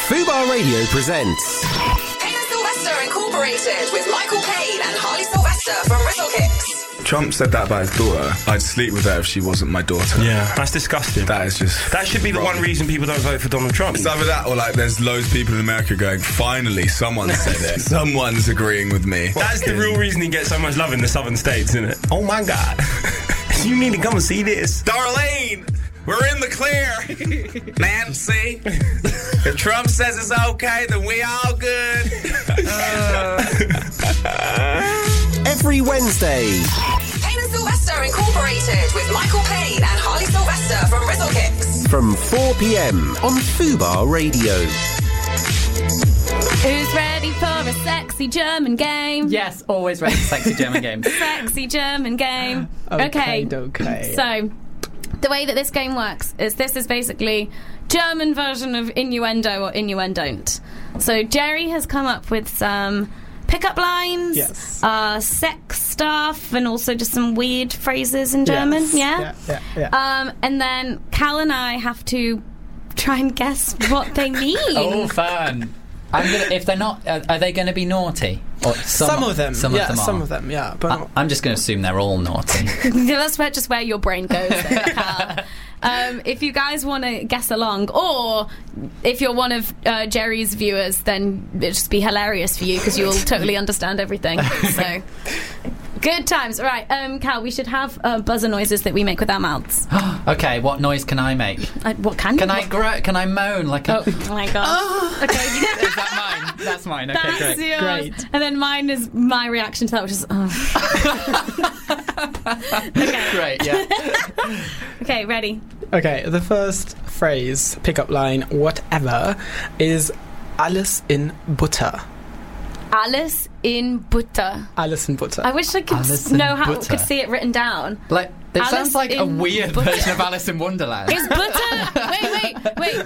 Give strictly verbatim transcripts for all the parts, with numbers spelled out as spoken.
Fubar Radio presents Payne and Sylvester Incorporated with Michael Payne and Harley Sylvester from Wrestle Kicks. Trump said that about his daughter. I'd sleep with her if she wasn't my daughter. Yeah, that's disgusting. That is just That should be the wrong. one reason people don't vote for Donald Trump. It's either that or like there's loads of people in America going, finally someone said it. Someone's agreeing with me. That's the real reason he gets so much love in the southern states, isn't it? Oh my God. You need to come and see this. Darlene, we're in the clear. Nancy, if Trump says it's okay, then we all good. Uh. every Wednesday Payne and Sylvester Incorporated with Michael Payne and Harley Sylvester from Wrestle Kicks. from four p.m. on Fubar Radio. Who's ready for a sexy German game? Yes, always ready for sexy German games. Sexy German game. Okay, Okay. okay. So, the way that this game works is this is basically German version of innuendo or innuendon't. So, Jerry has come up with some pickup lines, Yes. uh, sex stuff, and also just some weird phrases in German. Yes. Yeah? Yeah, yeah, yeah. Um, and then Cal and I have to try and guess what they mean. Oh, fun! I'm gonna. If they're not, uh, are they going to be naughty? Or some, some of them. Some yeah, of them. some are. of them. Yeah, but I, I'm just going to assume they're all naughty. That's where, just where your brain goes there, Cal. Um, if you guys want to guess along, or if you're one of uh, Jerry's viewers, then it'll just be hilarious for you because you'll totally understand everything. So, good times. Right, um, Cal, we should have uh, buzzer noises that we make with our mouths. Okay, what noise can I make? Uh, what can Can you? I gro- Can I moan like a? Oh my god. Okay, you Is that mine? That's mine. Okay, That's great. yours. Great. And then mine is my reaction to that, which is, oh. Okay. Great. Yeah. Okay, ready. okay, the first phrase, pickup line, whatever, is alles in Butter. Alice in Butter. Alles in Butter. I wish I could Alice s- in know how Butter. could see it written down. Like it Alice sounds like a in weird Butter. version of Alice in Wonderland. Is butter? wait, wait, wait.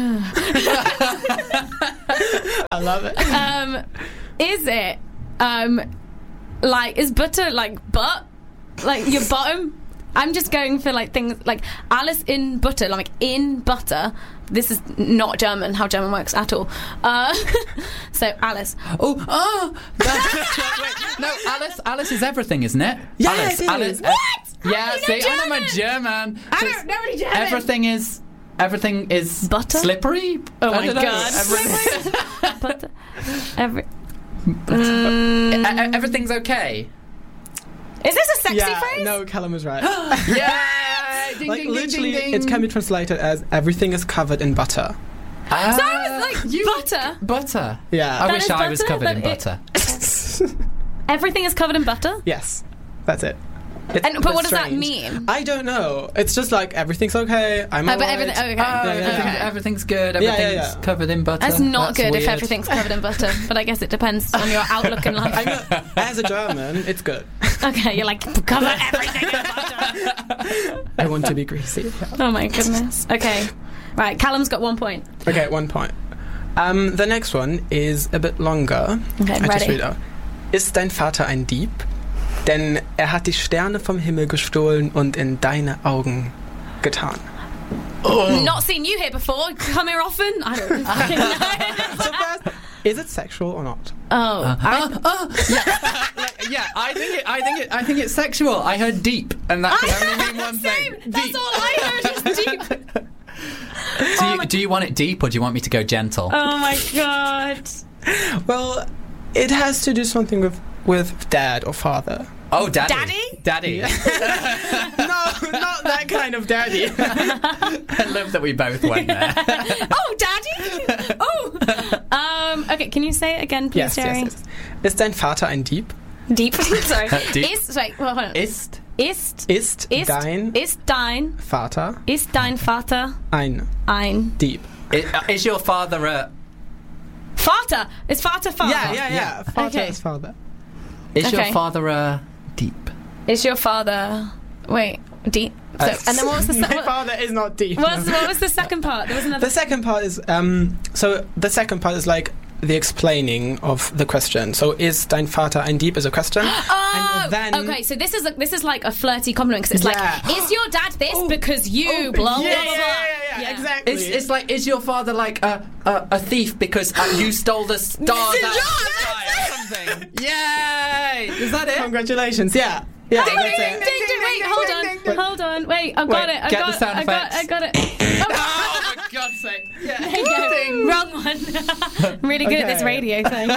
I love it. Um, is it um, like is butter like butt, like your bottom? I'm just going for like things like Alice in Butter, like in butter. This is not German, how German works at all. Uh, so Alice. Oh, oh! That- wait, no, Alice. Alice is everything, isn't it? Yeah, Alice, it is. Alice. What? Yeah, You know see, I'm a German? German. I So don't know any German. Everything is. Everything is Butter? slippery. Oh I my don't know. god. Everything- butter. Every. E- Mm, e- everything's okay. is this a sexy yeah, phrase? no, Callum was right. Yeah. Ding, like ding, literally, ding, ding, it ding. can be translated as everything is covered in butter. Ah, So I was like, you- butter? Butter. Yeah. I That wish is I was butter, covered in but it- butter. Everything is covered in butter. Yes, that's it. It's And but a what bit does that strange. mean? I don't know. It's just like everyththing's okay. I'm Oh, but alright. everything. Okay. Oh, yeah, everything- yeah. everything's good. Yeah, yeah, Everything's yeah. covered in butter. That's not good if weird. everything's covered in butter, but I guess it depends on your outlook in life. I mean, as a German, it's good. Okay, you're like, cover everything in butter. I want to be greasy. Oh my goodness. Okay. Right, Callum's got one point. Okay, one point. Um, the next one is a bit longer. Okay, I just ready. read out. Ist dein Vater ein Dieb? Denn er hat die Sterne vom Himmel gestohlen und in deine Augen getan. Not seen you here before. Come here often. I don't fucking know. So first, is it sexual or not? Oh. Oh, oh, yeah, like, yeah. I think it. I think it. I think it's sexual. I heard deep, and that can only mean one Same. thing. That's Deep. all I heard is deep. Do you, do you want it deep, or do you want me to go gentle? Oh my god. Well, it has to do something with, with dad or father. Oh, daddy, Daddy? daddy. No, not that kind of daddy. I love that we both went there. Oh, daddy. Oh. Um. Okay. Can you say it again, please, yes, Jerry? yes, yes. Ist dein Vater ein Dieb? Deep. Sorry. Deep. Ist. Sorry. Well, hold on. Ist Ist. Ist, Ist dein Ist dein. Vater Ist dein Vater ein ein Dieb? i- is your father a? Vater? Is Vater Father? Yeah, yeah, yeah. Vater Okay. is father. Is Okay. your father a deep? Is your father? Wait. Deep. So, Uh, and then what was the My second? father is not deep. What was, what was the second part? There was another. The second part is um. So the second part is like the explaining of the question. So is dein Vater ein Dieb is a question. Oh, and then okay. So this is a, this is like a flirty compliment because it's Yeah. like, is your dad this Oh, because you oh, blah blah yeah, blah. yeah, blah. yeah, yeah. Yeah, Yeah. exactly. It's, it's like, is your father like a a, a thief because uh, you stole the stars out of the sky or something? Yay! Is that it? Congratulations. Yeah. Yeah, Ding, that's ding, it. ding, ding, wait, hold on, hold on, wait, I got Wait, it, I get got, the sound I got, effects. I got it. Oh, Oh, for God's sake! Yeah. there you go. Wrong one. I'm really good at this Okay. radio thing.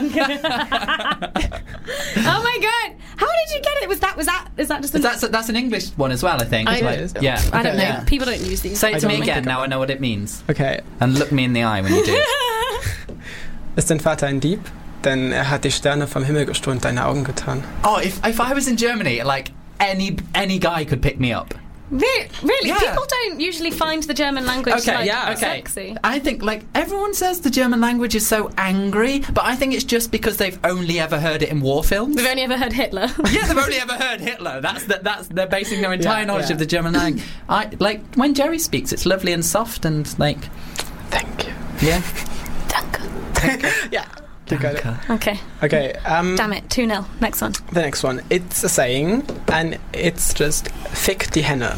Oh my god! How did you get it? Was that was that is that just? A, That's that's an English one as well, I think. I- Like, It is. yeah. I don't know. Yeah. People don't use these. Say it I to me don't again. think Now I know what it means. Okay. And look me in the eye when you do. Ist dein Vater ein Dieb? Denn er hat die Sterne vom Himmel gestohlen und deine Augen getan. Oh, if if I was in Germany, like any any guy could pick me up. Re- really? Yeah. People don't usually find the German language Okay, like, yeah, okay. sexy. I think like everyone says the German language is so angry, but I think it's just because they've only ever heard it in war films. We've only ever heard Hitler. Yeah, they've only ever heard Hitler. That's the, that's they're basing their entire Yeah, knowledge yeah. of the German language. I like when Jerry speaks; it's lovely and soft and like Thank you. yeah. Danke. Yeah. You got it. Okay. Okay. Um, Damn it. two nil. Next one. The next one. It's a saying, and it's just fick die Henne.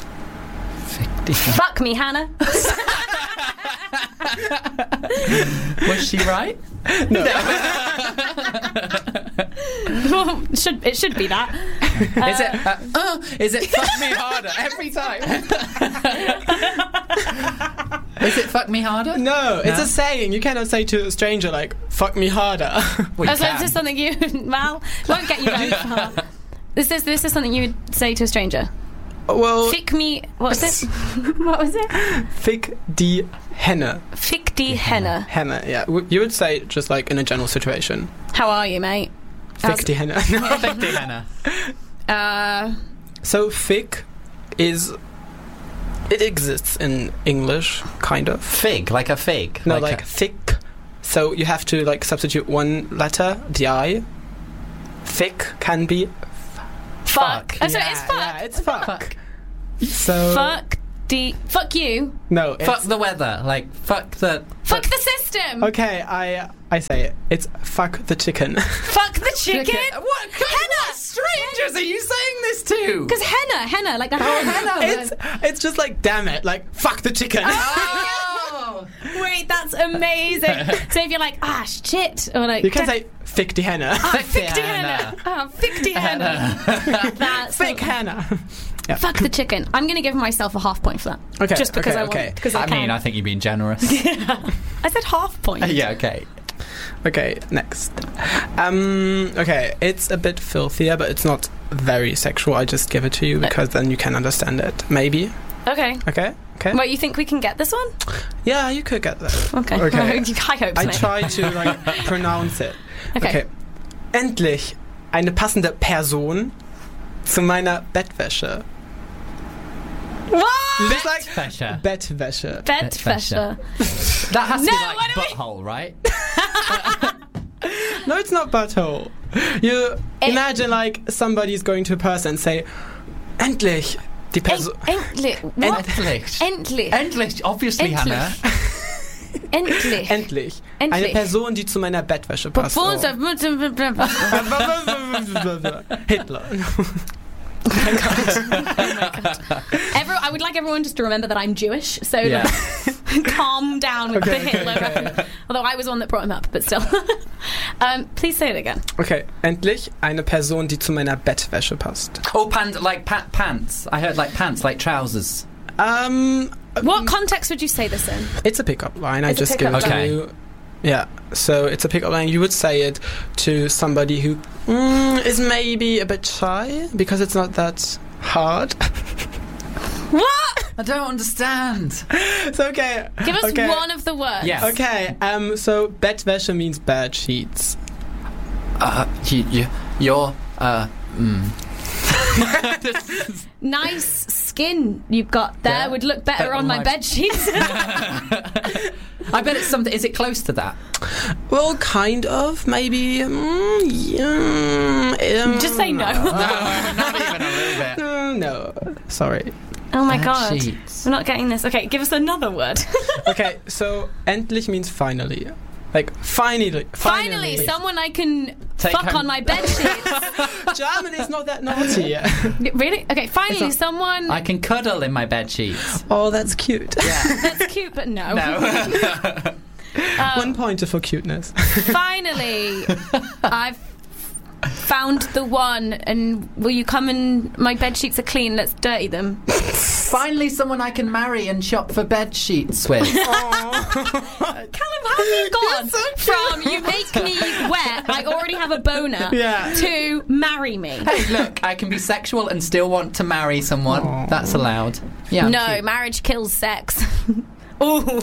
Fuck me, Hannah. Was she right? Well, should it should be that. Is it? Uh, uh, is it fuck me harder every time? Is it fuck me harder? No, it's No? a saying. You cannot say to a stranger like "fuck me harder." Well, you Oh, so can. is this something you well won't get you very far? This is this is something you would say to a stranger. Well, Fick me. What was it? What was it? fick die Henne. Fick die Henne. Henne. Yeah, W- you would say it just like in a general situation. How are you, mate? Fick How's- die Henne. Fick die Henne. Uh, So fick is it exists in English, kind of. Fig, like a fig. No, like, like, a- thick. So you have to like substitute one letter, the I. Thick can be fuck. Oh, so yeah, it's fuck. Yeah, it's fuck. Fuck. So Fuck the. Fuck you. no, it's, fuck the weather. Like fuck the. Fuck the system. Okay, I I say it. It's fuck the chicken. Fuck the chicken. What kind of strangers are you saying this to? Because henna, henna, like the henna. it's it's just like damn it, like fuck the chicken. Oh. Wait, that's amazing. So if you're like, ah, shit, or like, You can say fick die Henne. ah, Fick fick the die henna. henna. Ah, fick die henna. That's Fick Hannah. Fuck the chicken. I'm going to give myself a half point for that. Okay, Just because okay, I want. okay. Because I, I mean, can. I think you're being generous. I said half point. Yeah, okay. Okay, next. Um, okay, it's a bit filthier, but it's not very sexual. I just give it to you because then you can understand it. Maybe. Okay. Okay. Okay. Well, you think we can get this one? Yeah, you could get that. Okay. Okay. I hope so. I try to like pronounce it. Okay. Okay. Endlich eine passende Person zu meiner Bettwäsche. What? Just like Bettwäsche. Bettwäsche. Bettwäsche. That has to No, be what like do we- butthole, right? No, it's not butthole. You imagine like somebody's going to a person and say, Endlich die Person. Endlich. What? Endlich. Endlich. Endlich, obviously, Endlich. Hannah. Endlich. Endlich. Eine Endlich. Person, die zu meiner Bettwäsche passt. Oh. Hitler. Every, I would like everyone just to remember that I'm Jewish, so Yeah. like, calm down with Okay, the okay, Hitler okay. reference. Although I was one that brought him up, but still. um, please say it again. Okay, endlich eine Person, die zu meiner Bettwäsche passt. Oh, pant, like pa- pants. I heard like pants, like trousers. Um, What context would you say this in? it's a pickup line. I It's a just give it pickup to line. you. Yeah, so it's a pickup line. You would say it to somebody who mm, is maybe a bit shy because it's not that hard. What? I don't understand. It's okay. Give us okay. one of the words. Yeah. Okay, um, so Bettwäsche means bed sheets. Uh, you, you, you're, uh, mm. Nice skin you've got there Yeah. would look better Better on on my my- bed sheets. I bet it's something. Is it close to that? Well, kind of, maybe. Mm, yeah, um, Just say no. No, not even a little bit. uh, no, sorry. Oh my Bed god. sheets. We're not getting this. Okay, give us another word. Okay, so endlich means finally. Like finally, Finally, someone I can Take fuck home. on my bed sheets. German is not that naughty. Really? Okay, finally, It's not- someone I can cuddle in my bed sheets. Oh, that's cute. that's cute, but no. No. One pointer for cuteness. Finally, I've found the one, and will you come and my bed sheets are clean? Let's dirty them. Finally, someone I can marry and shop for bed sheets with. Callum, how have you gone from you make me wet, I already have a boner, Yeah. to marry me? Hey, look, I can be sexual and still want to marry someone. That's allowed. Yeah. I'm No, cute. marriage kills sex. Ooh.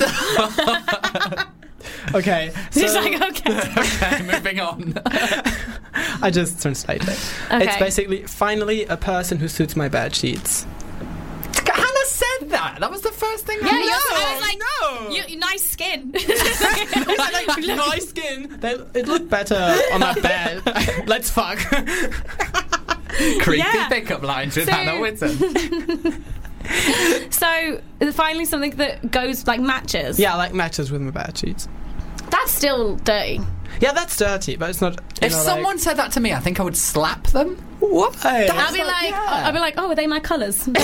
Okay, Just so like, okay. Okay, moving on. I just translated it. Okay. It's basically finally a person who suits my bed sheets. Hannah said that. That was the first thing Yeah, I you're, know. I was like, no. you, you- nice skin. Like my skin, they, it looked better on my bed. Let's fuck. Creepy Yeah. pickup lines with So- Hannah Whitten. So finally, something that goes like matches. Yeah, like matches with my bed sheets. That's still dirty. Yeah, that's dirty, but it's not. You If know, someone like, said that to me, I think I would slap them. why? I'll be like, like, yeah. I'll be like, oh, are they my colours? Very-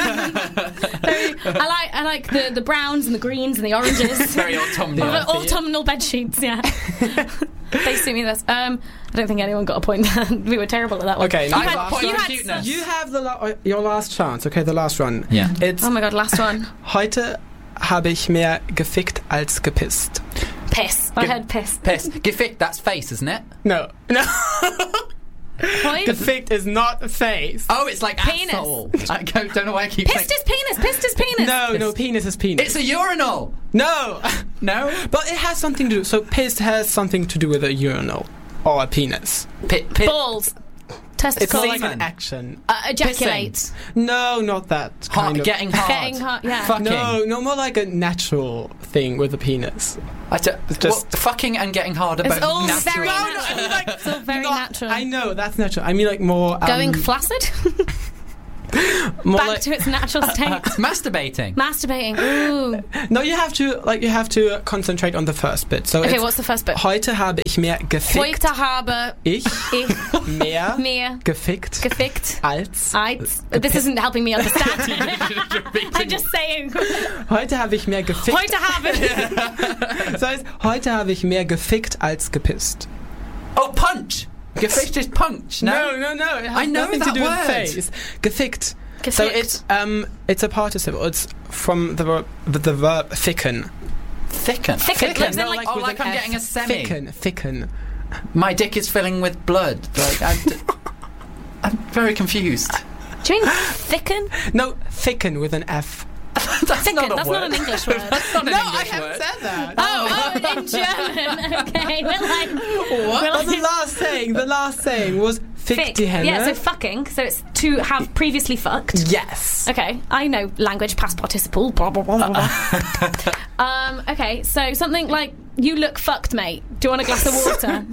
I like, I like the, the browns and the greens and the oranges. Very autumnal. Well, autumnal bed sheets. Yeah, they suit me this. Um, I don't think anyone got a point. We were terrible at that one. Okay, you now I had, got a point you on had cuteness. such- You have the la- uh, your last chance. Okay, the last one. Yeah. It's Oh my god, last one. heute habe ich mehr gefickt als gepisst. Piss. I heard piss. Piss. Gefickt, that's face, isn't it? No, no. Point. Gefickt is not face. Oh, it's like Penis. asshole. I don't don't know why I keep Pissed saying... is penis. Pissed is penis. No, no, penis is penis. It's a urinal. no, No? but it has something to do. So piss has something to do with a urinal or a penis. Pi- pi- Balls. It's Testicles. not like Semen. an action. uh, ejaculate. No, not that Hard, kind of. getting hard. Getting hard, yeah. Fucking. No, no, more like a natural thing with a penis. I d- just- well, fucking and getting hard are It's both all natural. very No, no, natural. I mean, like, it's all very Not- natural. I know that's natural. I mean like more um, Going flaccid. more Back like to its natural state. Masturbating. Masturbating. Ooh. no. You have to like you have to concentrate on the first bit. So Okay, it's, what's the first bit? heute habe ich mehr gefickt. Heute habe Ich ich mehr mehr gefickt gefickt als. als. This isn't helping me understand. I'm just saying. Heute habe ich mehr gefickt. Heute habe. Das heißt, heute habe ich mehr gefickt als gepisst. Oh, punch. Gefickt is punch, no? no, no. no. It has I know nothing that to do word. with face. Gefickt. So Gefickt. it's um it's a participle. It's from the verb the verb thicken. Thicken. Thicken. Thicken. As in, like- oh, with like an I'm F. getting a semi. Thicken, thicken. My dick is filling with blood. Like, I'm, d- I'm very confused. Do you mean thicken? No, thicken with an F. That's Thicken. not a That's word. not an English word. That's not an No, English I haven't word. said that. Oh, oh, in German. Okay, we're like, What? we're But the like last saying, the last saying was fick. fick die Hände. Yeah, so fucking. So it's to have previously fucked. Yes. Okay, I know language, past participle. Blah blah blah blah. blah. um. Okay, so something like you look fucked, mate. Do you want a glass of water?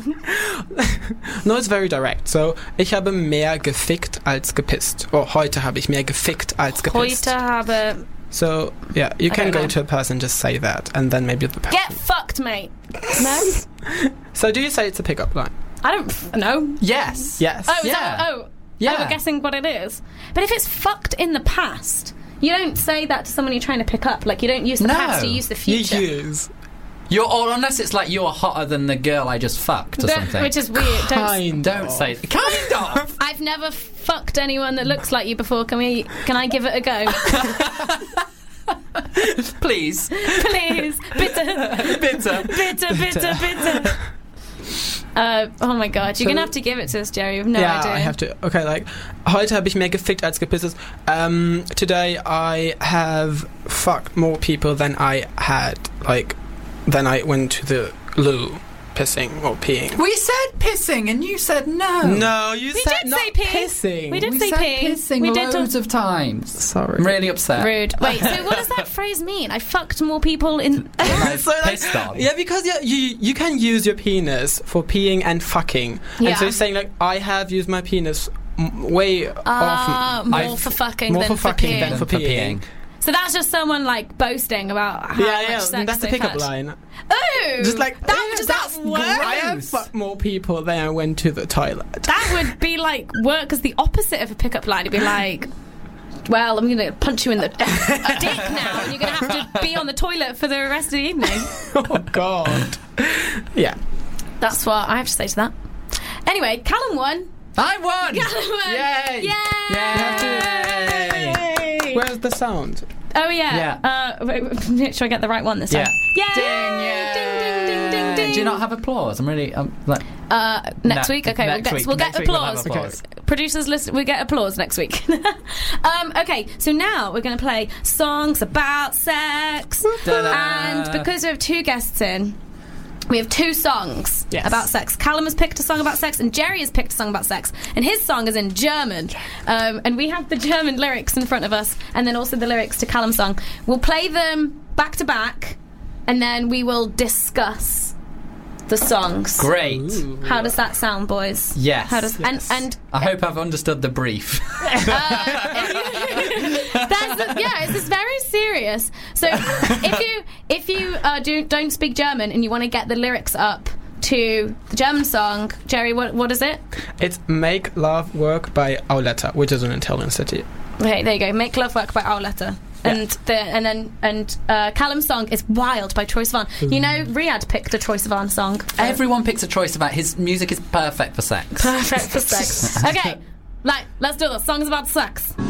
No, it's very direct. So, ich habe mehr gefickt als gepisst. Or heute habe ich mehr gefickt als gepisst. Heute habe So, yeah, you I can don't go know. to a person and just say that, and then maybe the person. get fucked, mate. No, So, do you say it's a pickup line? I don't f- know. Yes. Yes. Oh, is Yeah. that, oh, Yeah. oh, we're guessing what it is. But if it's fucked in the past, you don't say that to someone you're trying to pick up. Like you don't use the No. past, you use the You future. use. You're, or unless it's like you're hotter than the girl I just fucked or Don't- something. which is weird. Don't, Kind Don't of. say kind of. I've never fucked anyone that looks like you before. Can we? Can I give it a go, Please. please? Bitte, Bitter. bitte, bitte, bitte. Uh, oh my god, you're So- gonna have to give it to us, Jerry. You've no yeah, idea. I have to. Okay, like, heute habe ich mehr gefickt als gepisst. Um, today I have fucked more people than I had, like, than I went to the loo, pissing or peeing. We said pissing and you said no. No, you We said did not say pee. pissing. We did We say said pee. pissing We did loads talk- of times. Sorry. I'm really upset. Rude. Wait, so what does that phrase mean? I fucked more people in. So, like, Pissed on. yeah, because you, you you can use your penis for peeing and fucking. Yeah. And so you're saying, like, I have used my penis m- way Ah, often. more I've- for fucking more than for fucking peeing. than for For peeing. peeing. So that's just someone like boasting about how Yeah, much yeah, sex that's the they've pickup had. line. Oh, Just like that. eh, Does that's that work? I have fucked more people than I went to the toilet. That would be like work as the opposite of a pickup line. It'd be like, well, I'm going to punch you in the dick now, and you're going to have to be on the toilet for the rest of the evening. Oh God. Yeah. That's what I have to say to that. Anyway, Callum won. I won! Callum won. Yay! Yay! Where's the sound? Oh yeah. Yeah. Uh, wait, wait, make sure I get the right one this Yeah. time. Yay! Ding, yeah. Ding, ding, ding, ding, ding. Do you not have applause? I'm really... Um, like, Uh, next No, week, okay, we'll next get week. we'll get Next week we'll have applause. applause. Producers, listen, we get applause next week. um, okay, so now we're going to play songs about sex, Ta-da. and because we have two guests in, we have two songs Yes. about sex. Callum has picked a song about sex, and Jerry has picked a song about sex, and his song is in German. Um, and we have the German lyrics in front of us, and then also the lyrics to Callum's song. We'll play them back to back, and then we will discuss the songs. great. How does that sound, boys? Yes. How does Yes. and and I hope I've understood the brief. uh, that's a, yeah, it's, it's very serious. So if you if you uh, do don't speak German and you want to get the lyrics up to the German song, Jerry, what what is it? It's Make Love Work by Auletta, which is an Italian city. Okay, there you go. Make Love Work by Auletta. And the and then and uh, Callum's song is Wild by Troye Sivan. You know, Riyadh picked a Troye Sivan song. Everyone picks a choice about his music is perfect for sex. Perfect for sex. Okay, like let's do this. Songs about sex.